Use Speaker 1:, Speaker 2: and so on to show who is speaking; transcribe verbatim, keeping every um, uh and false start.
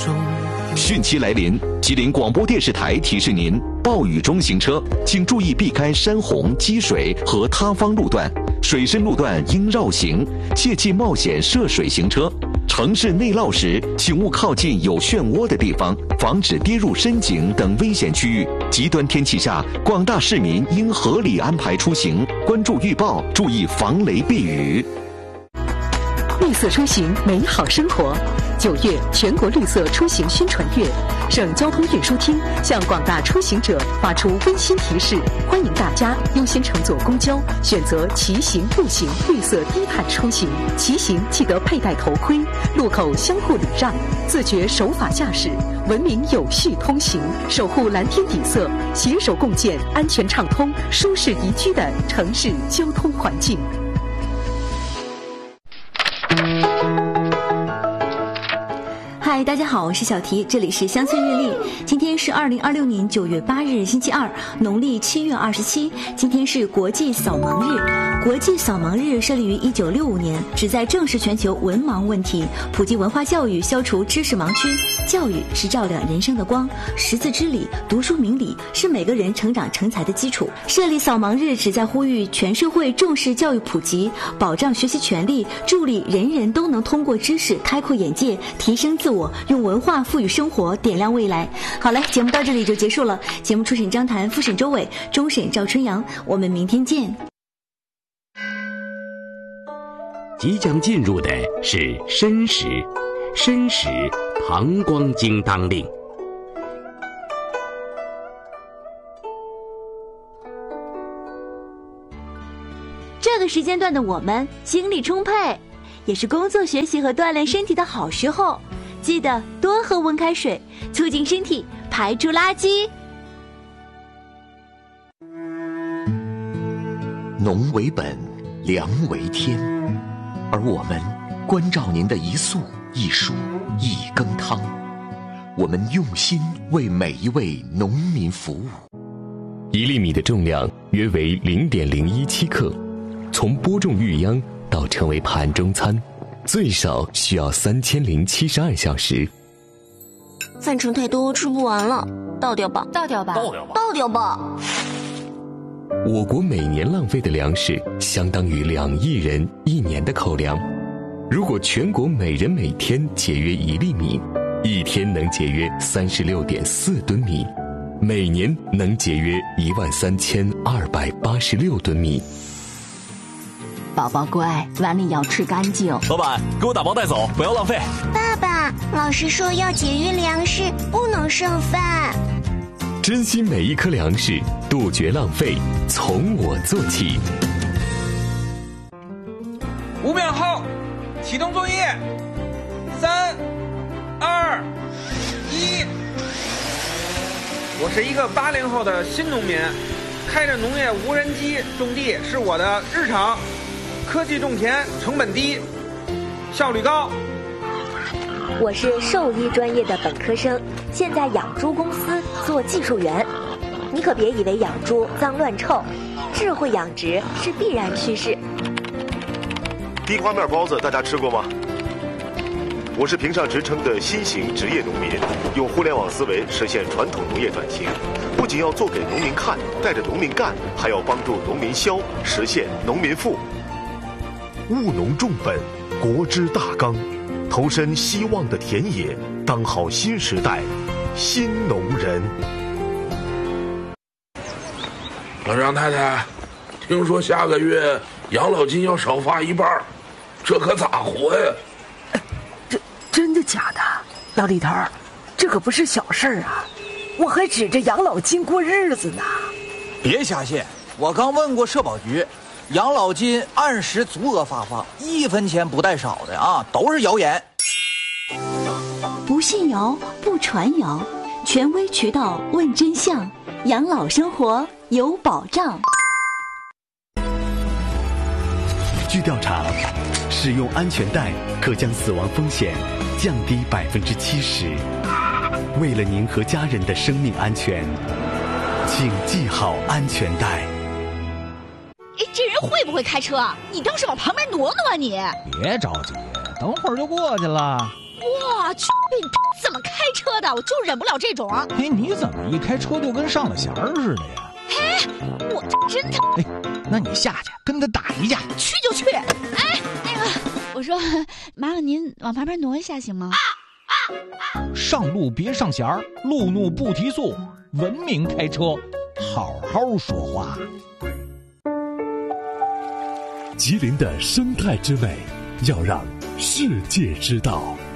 Speaker 1: 中。
Speaker 2: 汛期来临，吉林广播电视台提示您：暴雨中行车，请注意避开山洪、积水和塌方路段，水深路段应绕行，切忌冒险涉水行车。城市内涝时，请勿靠近有漩涡的地方，防止跌入深井等危险区域。极端天气下，广大市民应合理安排出行，关注预报，注意防雷避雨。
Speaker 3: 绿色出行，美好生活。九月全国绿色出行宣传月，省交通运输厅向广大出行者发出温馨提示，欢迎大家优先乘坐公交，选择骑行、步行绿色低碳出行。骑行记得佩戴头盔，路口相互礼让，自觉守法驾驶，文明有序通行，守护蓝天底色，携手共建安全畅通、舒适宜居的城市交通环境。
Speaker 4: 嗨，大家好，我是小提，这里是乡村日历。今天是二零二六年九月八日，星期二，农历七月二十七。今天是国际扫盲日。国际扫盲日设立于一九六五年，旨在正视全球文盲问题，普及文化教育，消除知识盲区。教育是照亮人生的光，识字知理，读书明理，是每个人成长成才的基础。设立扫盲日，旨在呼吁全社会重视教育普及，保障学习权利，助力人人都能通过知识开阔眼界，提升自我，用文化赋予生活，点亮未来。好嘞，节目到这里就结束了。节目初审张谭，复审周伟，终审赵春阳。我们明天见。
Speaker 5: 即将进入的是申时，申时膀胱经当令。
Speaker 6: 这个时间段的我们精力充沛，也是工作学习和锻炼身体的好时候。记得多喝温开水，促进身体排出垃圾。
Speaker 2: 农为本，粮为天，而我们关照您的一粟一蔬一羹汤，我们用心为每一位农民服务。
Speaker 7: 一粒米的重量约为零点零一七克，从播种育秧到成为盘中餐，最少需要三千零七十二小时。
Speaker 8: 饭盛太多，吃不完了，倒掉吧，
Speaker 9: 倒掉吧，
Speaker 8: 倒掉吧，倒掉吧。
Speaker 7: 我国每年浪费的粮食相当于两亿人一年的口粮。如果全国每人每天节约一粒米，一天能节约三十六点四吨米，每年能节约一万三千二百八十六吨米。
Speaker 10: 宝宝乖，碗里要吃干净。
Speaker 11: 老板，给我打包带走，不要浪费。
Speaker 8: 爸爸，老师说要节约粮食，不能剩饭。
Speaker 7: 珍惜每一颗粮食，杜绝浪费，从我做起。
Speaker 12: 五秒后，启动作业。三、二、一。我是一个八零后的新农民，开着农业无人机种地是我的日常。科技种田，成本低，效率高。
Speaker 13: 我是兽医专业的本科生，现在养猪公司做技术员。你可别以为养猪脏乱臭，智慧养殖是必然趋势。
Speaker 14: 地瓜面包子大家吃过吗？我是评上职称的新型职业农民，用互联网思维实现传统农业转型，不仅要做给农民看，带着农民干，还要帮助农民消，实现农民富。务农重本，国之大纲，投身希望的田野，当好新时代新农人。
Speaker 15: 老张太太，听说下个月养老金要少发一半，这可咋活呀？
Speaker 16: 这真的假的？老李头，这可不是小事儿啊！我还指着养老金过日子呢。
Speaker 17: 别瞎信，我刚问过社保局。养老金按时足额发放，一分钱不带少的啊，都是谣言。
Speaker 6: 不信谣，不传谣，权威渠道问真相，养老生活有保障。
Speaker 18: 据调查，使用安全带可将死亡风险降低百分之七十。为了您和家人的生命安全，请系好安全带。
Speaker 9: 哎，这人会不会开车啊？你倒是往旁边挪挪啊你！
Speaker 19: 别着急，等会儿就过去了。
Speaker 9: 我去，怎么开的，我就忍不了这种。
Speaker 1: 哎，你怎么一开车就跟上了弦儿似的呀？
Speaker 9: 嘿，我这真疼。
Speaker 1: 哎，那你下去跟他打一架。
Speaker 9: 去就去。哎，那个，我说，麻烦您往旁边挪一下行吗？
Speaker 1: 上路别上弦儿，路怒不提速，文明开车，好好说话。
Speaker 18: 吉林的生态之美，要让世界知道。